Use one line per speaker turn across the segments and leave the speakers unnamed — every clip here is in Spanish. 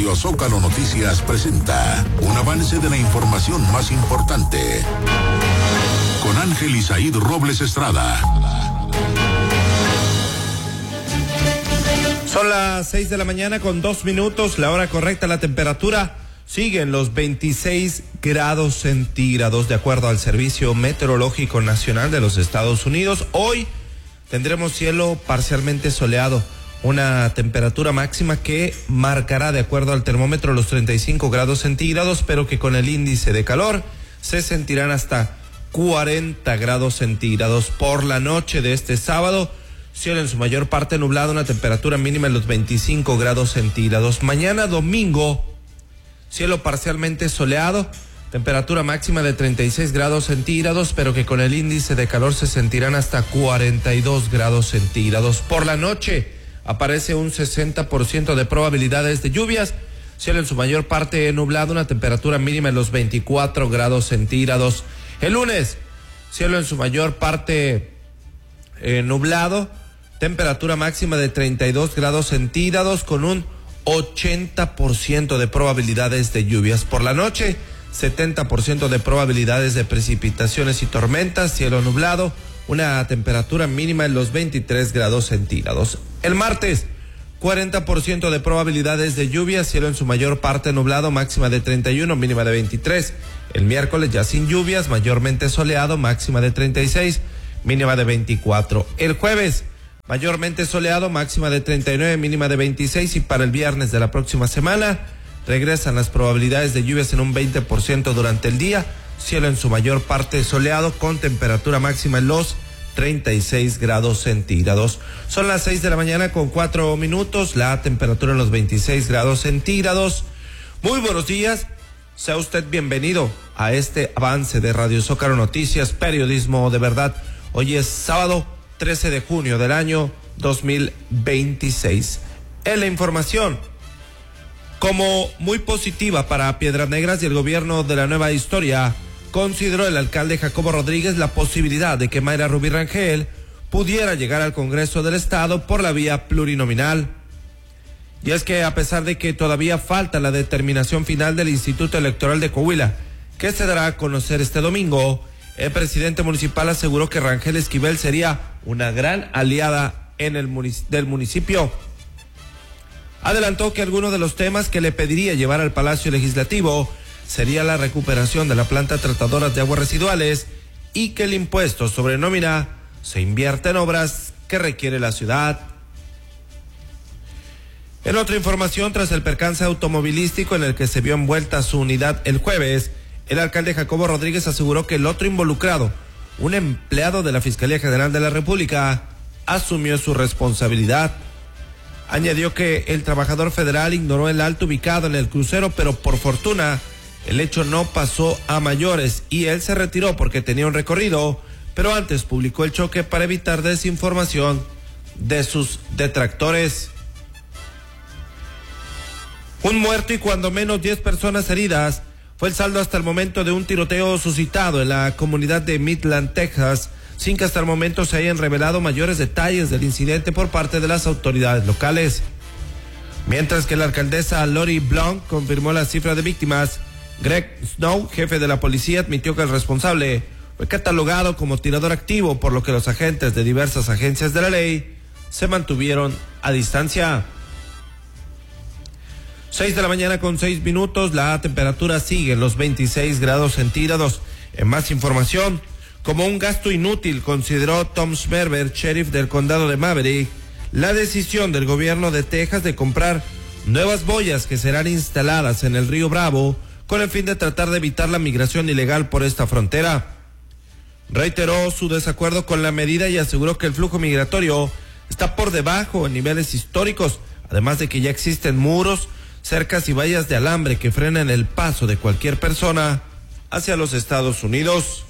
Zócalo Noticias presenta un avance de la información más importante con Ángel Isaíd Robles Estrada.
Son las 6 de la mañana con 2 minutos, la hora correcta. La temperatura sigue en los 26 grados centígrados de acuerdo al Servicio Meteorológico Nacional de los Estados Unidos. Hoy tendremos cielo parcialmente soleado, una temperatura máxima que marcará de acuerdo al termómetro los 35 grados centígrados, pero que con el índice de calor se sentirán hasta 40 grados centígrados. Por la noche de este sábado, cielo en su mayor parte nublado, una temperatura mínima en los 25 grados centígrados. Mañana domingo, cielo parcialmente soleado, temperatura máxima de 36 grados centígrados, pero que con el índice de calor se sentirán hasta 42 grados centígrados. Por la noche aparece un 60% de probabilidades de lluvias, cielo en su mayor parte nublado, una temperatura mínima en los 24 grados centígrados. El lunes, cielo en su mayor parte nublado, temperatura máxima de 32 grados centígrados con un 80% de probabilidades de lluvias. Por la noche, 70% de probabilidades de precipitaciones y tormentas, cielo nublado, una temperatura mínima en los 23 grados centígrados. El martes, 40% de probabilidades de lluvia, cielo en su mayor parte nublado, máxima de 31, mínima de 23. El miércoles ya sin lluvias, mayormente soleado, máxima de 36, mínima de 24. El jueves, mayormente soleado, máxima de 39, mínima de 26. Y para el viernes de la próxima semana, regresan las probabilidades de lluvias en un 20% durante el día, cielo en su mayor parte soleado con temperatura máxima en los 36 grados centígrados. Son las 6 de la mañana con 4 minutos, la temperatura en los 26 grados centígrados. Muy buenos días, sea usted bienvenido a este avance de Radio Zócalo Noticias, periodismo de verdad. Hoy es sábado 13 de junio del año 2026. En la información, como muy positiva para Piedras Negras y el gobierno de la Nueva Historia, consideró el alcalde Jacobo Rodríguez la posibilidad de que Mayra Rubí Rangel pudiera llegar al Congreso del Estado por la vía plurinominal. Y es que a pesar de que todavía falta la determinación final del Instituto Electoral de Coahuila, que se dará a conocer este domingo, el presidente municipal aseguró que Rangel Esquivel sería una gran aliada del municipio. Adelantó que alguno de los temas que le pediría llevar al Palacio Legislativo sería la recuperación de la planta tratadora de aguas residuales y que el impuesto sobre nómina se invierta en obras que requiere la ciudad. En otra información, tras el percance automovilístico en el que se vio envuelta su unidad el jueves, el alcalde Jacobo Rodríguez aseguró que el otro involucrado, un empleado de la Fiscalía General de la República, asumió su responsabilidad. Añadió que el trabajador federal ignoró el alto ubicado en el crucero, pero por fortuna el hecho no pasó a mayores y él se retiró porque tenía un recorrido, pero antes publicó el choque para evitar desinformación de sus detractores. Un muerto y cuando menos 10 personas heridas fue el saldo hasta el momento de un tiroteo suscitado en la comunidad de Midland, Texas, sin que hasta el momento se hayan revelado mayores detalles del incidente por parte de las autoridades locales. Mientras que la alcaldesa Lori Blount confirmó la cifra de víctimas, Greg Snow, jefe de la policía, admitió que el responsable fue catalogado como tirador activo, por lo que los agentes de diversas agencias de la ley se mantuvieron a distancia. 6 de la mañana con 6 minutos, la temperatura sigue en los 26 grados centígrados. En más información, como un gasto inútil consideró Tom Schmerber, sheriff del condado de Maverick, la decisión del gobierno de Texas de comprar nuevas boyas que serán instaladas en el río Bravo con el fin de tratar de evitar la migración ilegal por esta frontera. Reiteró su desacuerdo con la medida y aseguró que el flujo migratorio está por debajo en niveles históricos, además de que ya existen muros, cercas y vallas de alambre que frenan el paso de cualquier persona hacia los Estados Unidos.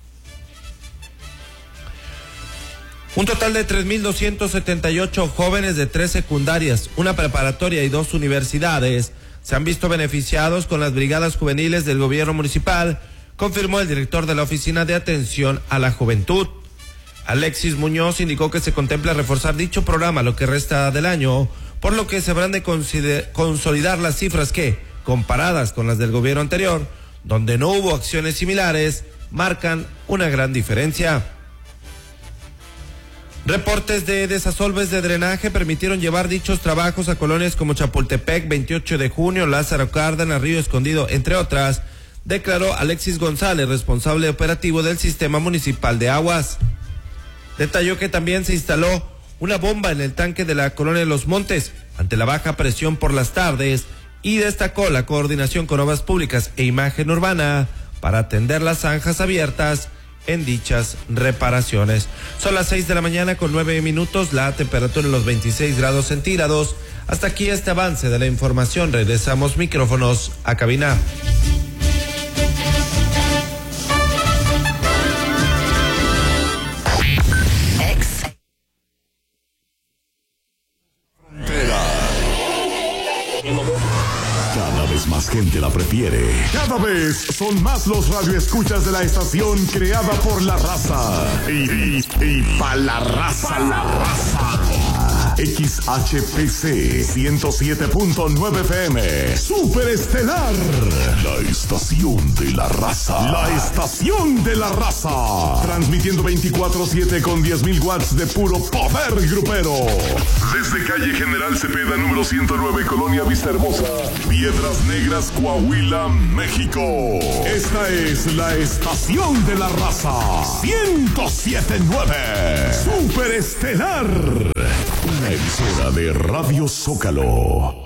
Un total de 3,278 jóvenes de 3 secundarias, una preparatoria y 2 universidades se han visto beneficiados con las brigadas juveniles del gobierno municipal, confirmó el director de la Oficina de Atención a la Juventud. Alexis Muñoz indicó que se contempla reforzar dicho programa lo que resta del año, por lo que se habrán de consolidar las cifras que, comparadas con las del gobierno anterior, donde no hubo acciones similares, marcan una gran diferencia. Reportes de desasolves de drenaje permitieron llevar dichos trabajos a colonias como Chapultepec, 28 de junio, Lázaro Cárdenas, Río Escondido, entre otras, declaró Alexis González, responsable operativo del Sistema Municipal de Aguas. Detalló que también se instaló una bomba en el tanque de la colonia Los Montes ante la baja presión por las tardes y destacó la coordinación con Obras Públicas e Imagen Urbana para atender las zanjas abiertas en dichas reparaciones. Son las 6 de la mañana con 9 minutos, la temperatura en los 26 grados centígrados. Hasta aquí este avance de la información. Regresamos micrófonos a cabina.
Cada vez más gente la prefiere. Cada vez son más los radioescuchas de la estación creada por la raza. Y pa' la raza. XHPC 107.9 FM. Super Estelar. La estación de la raza. La estación de la raza. Transmitiendo 24/7 con 10.000 watts de puro poder grupero. Desde calle General Cepeda, número 109, Colonia Vista Hermosa, Piedras Negras, Coahuila, México. Esta es la estación de la raza. 107.9. Super Estelar. Una emisora de Radio Zócalo.